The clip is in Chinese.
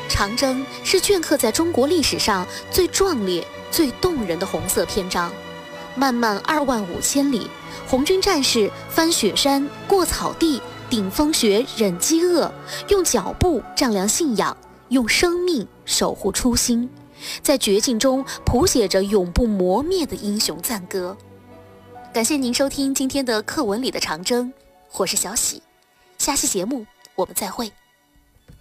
长征是镌刻在中国历史上最壮烈、最动人的红色篇章。漫漫25000里，红军战士翻雪山、过草地、顶风雪、忍饥饿，用脚步丈量信仰，用生命守护初心，在绝境中谱写着永不磨灭的英雄赞歌。感谢您收听今天的课文里的长征，我是小喜，下期节目我们再会。